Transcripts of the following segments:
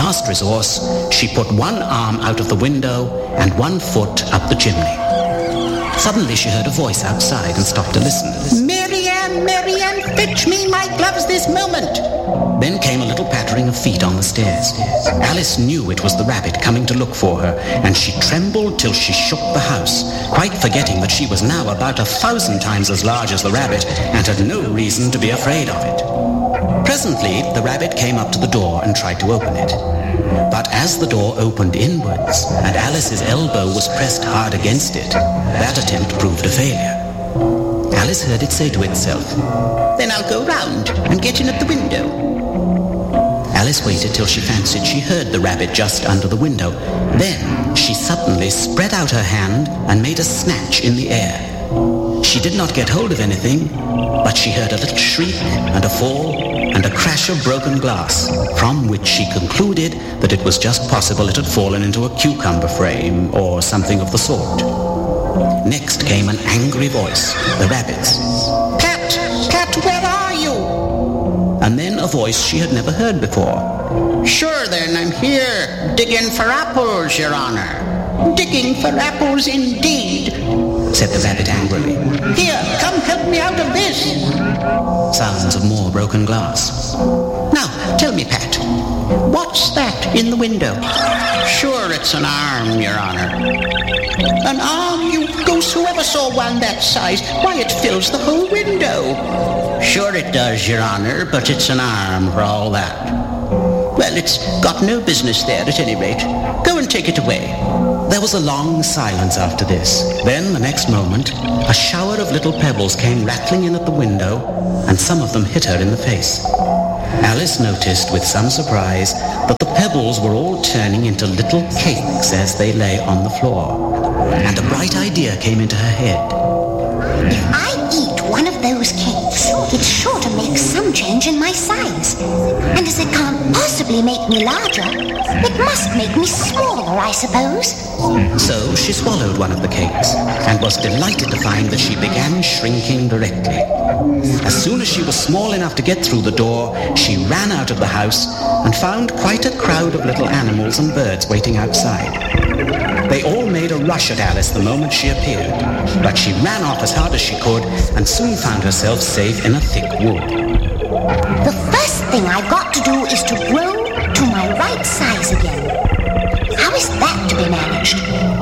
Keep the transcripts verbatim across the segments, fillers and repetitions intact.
last resource, she put one arm out of the window and one foot up the chimney. Suddenly she heard a voice outside and stopped to listen. Marianne, Marianne, fetch me my gloves this moment. Then came a little pattering of feet on the stairs. Alice knew it was the rabbit coming to look for her, and she trembled till she shook the house, quite forgetting that she was now about a thousand times as large as the rabbit and had no reason to be afraid of it. Presently, the rabbit came up to the door and tried to open it. But as the door opened inwards and Alice's elbow was pressed hard against it, that attempt proved a failure. Alice heard it say to itself, Then I'll go round and get in at the window. Alice waited till she fancied she heard the rabbit just under the window. Then she suddenly spread out her hand and made a snatch in the air. She did not get hold of anything, but she heard a little shriek and a fall and a crash of broken glass, from which she concluded that it was just possible it had fallen into a cucumber frame or something of the sort. Next came an angry voice, the rabbit's. Pat, Pat, where are you? And then a voice she had never heard before. Sure then, I'm here, digging for apples, Your Honor. Digging for apples indeed, said the rabbit angrily. Here, come help me out of this. Sounds of more broken glass. Now, tell me, Pat, what's that in the window? Sure, it's an arm, Your Honor. An arm, you goose, whoever saw one that size? Why, it fills the whole window. Sure it does, Your Honor, but it's an arm for all that. Well, it's got no business there at any rate. Go and take it away. There was a long silence after this. Then, the next moment, a shower of little pebbles came rattling in at the window, and some of them hit her in the face. Alice noticed with some surprise that the pebbles were all turning into little cakes as they lay on the floor. And a bright idea came into her head. If I eat one of those cakes, it's sure to make some change in my size. And as it can't possibly make me larger, it must make me smaller, I suppose. So she swallowed one of the cakes and was delighted to find that she began shrinking directly. As soon as she was small enough to get through the door, she ran out of the house and found quite a crowd of little animals and birds waiting outside. They all made a rush at Alice the moment she appeared, but she ran off as hard as she could and soon found herself safe in a thick wood. The first thing I've got to do is to grow to my right size again. How is that to be managed?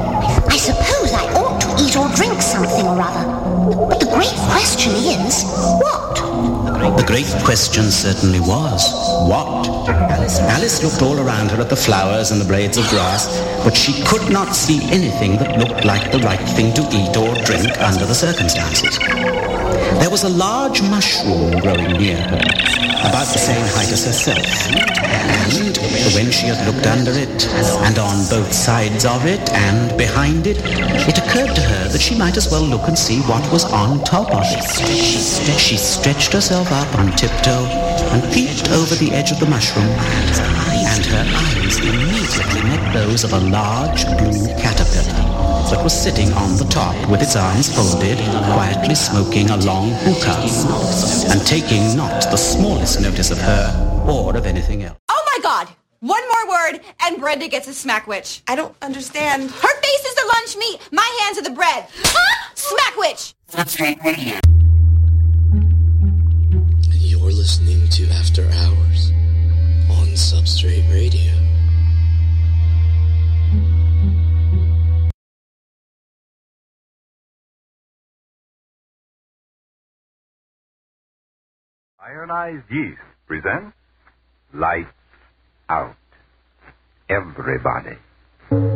I suppose I ought to eat or drink something or other. But the great question is, what? The great question certainly was, what? Alice, Alice looked all around her at the flowers and the blades of grass, but she could not see anything that looked like the right thing to eat or drink under the circumstances. There was a large mushroom growing near her, about the same height as herself, and when she had looked under it, and on both sides of it, and behind it, it occurred to her that she might as well look and see what was on top of it. She stretched herself up on tiptoe and peeped over the edge of the mushroom, and her eyes immediately met those of a large blue caterpillar that was sitting on the top with its arms folded, quietly smoking a long hookah, and taking not the smallest notice of her or of anything else. Oh my God! One more word, and Brenda gets a smackwitch. I don't understand. Her face is the lunch meat. My hands are the bread. Ah! Smackwitch! Substrate Radio. You're listening to After Hours on Substrate Radio. Ironized Yeast presents Lights Out. Everybody.